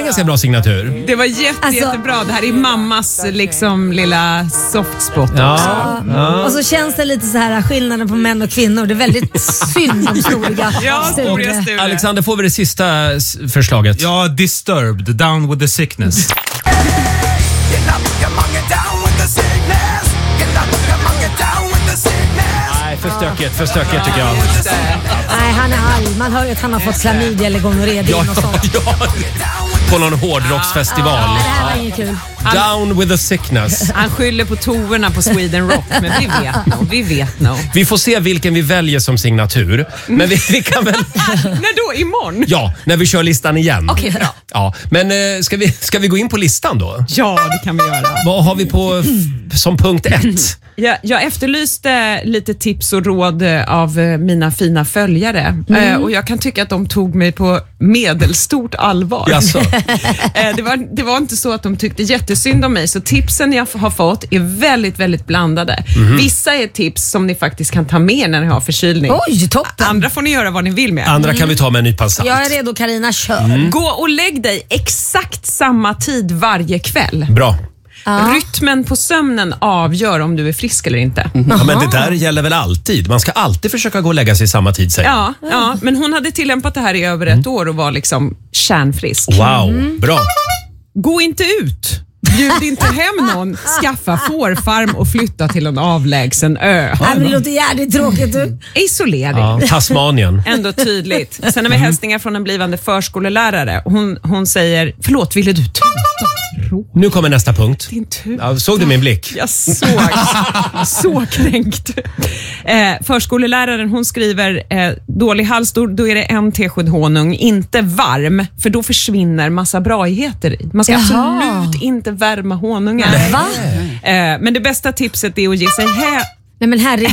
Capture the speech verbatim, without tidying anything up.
ganska bra signatur. Det var jätte, Alltså, jättebra. Det här är mammas liksom lilla soft spot. Ja, ja. Och så känns det lite så här skillnaden på män och kvinnor. Det är väldigt synd om Storiga. Ja, Storiga Sture. Alexander, får vi det sista s- förslaget? Ja, Disturbed, Down with the Sickness. Nej, för stökigt, för stökigt tycker jag. Nej, han är arg. Man hör ju att han har fått klamydia eller gonorré. Det är Ja, något sånt. ja. På någon hårdrocksfestival. Nej, det här var inget kul. Down with the sickness. Han skyller på toerna på Sweden Rock, men vi vet nog, vi vet nog. Vi får se vilken vi väljer som signatur. Men vi, vi kan väl... När då? Imorgon? Ja, när vi kör listan igen. Okej, bra. Ja, men eh, ska, vi, ska vi gå in på listan då? Ja, det kan vi göra. Vad har vi på f- som punkt ett? Jag, jag efterlyste lite tips och råd eh, av eh, mina fina följare. Eh, och jag kan tycka att de tog mig på medelstort allvar. Jaså? Eh, det, var, det var inte så att de tyckte jättesynd om mig, så tipsen jag har fått är väldigt, väldigt blandade. Vissa är tips som ni faktiskt kan ta med när ni har förkylning. Oj, toppen. Andra får ni göra vad ni vill med. Andra kan vi ta med en nypa salt. Jag är redo, Carina. Kör. Gå och lägg dig exakt samma tid varje kväll. Bra. Rytmen på sömnen avgör om du är frisk eller inte. Ja, men det där gäller väl alltid? Man ska alltid försöka gå och lägga sig i samma tid, säger Ja, ja, men hon hade tillämpat det här i över ett år och var liksom kärnfrisk. Wow, bra. Gå inte ut. Bjud inte hem någon. Skaffa fårfarm och flytta till en avlägsen ö. Nej, men det låter jävligt tråkigt. Du. Isolering. Ja, Tasmanien. Ändå tydligt. Sen har vi hälsningar från en blivande förskolelärare. Hon, hon säger, förlåt, ville du tuta? Nu kommer nästa punkt. Din tuta. Ja, såg du min blick? Jag såg. Så kränkt. Eh, förskoleläraren, hon skriver eh, dålig hals, då, då är det en teskedd honung, inte varm, för då försvinner massa braigheter i. Man ska Jaha. absolut inte värma honungen. Va? Eh, men det bästa tipset är att ge sig här. Nej, men herregud.